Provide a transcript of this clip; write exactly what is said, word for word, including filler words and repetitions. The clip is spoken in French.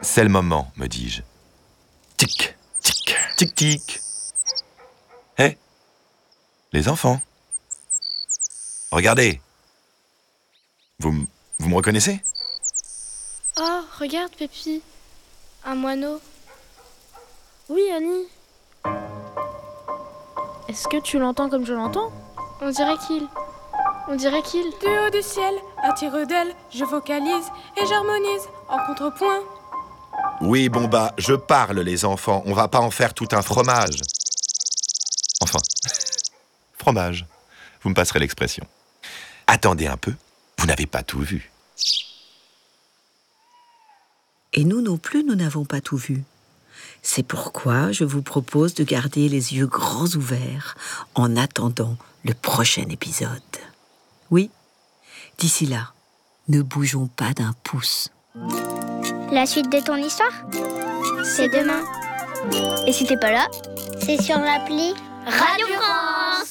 C'est le moment, me dis-je. Tic, tic, tic, tic. Hé, hey, les enfants. Regardez. Vous, m- vous me reconnaissez? Oh, regarde, Pépi. Un moineau. Oui, Annie. Est-ce que tu l'entends comme je l'entends? On dirait qu'il... On dirait qu'il... Du haut du ciel, à tire d'aile, je vocalise et j'harmonise en contrepoint. Oui, bon bah, je parle, les enfants. On va pas en faire tout un fromage. Enfin, fromage. Vous me passerez l'expression. Attendez un peu, vous n'avez pas tout vu. Et nous non plus, nous n'avons pas tout vu. C'est pourquoi je vous propose de garder les yeux grands ouverts en attendant le prochain épisode. Oui, d'ici là, ne bougeons pas d'un pouce. La suite de ton histoire, c'est demain. Et si t'es pas là, c'est sur l'appli Radio France.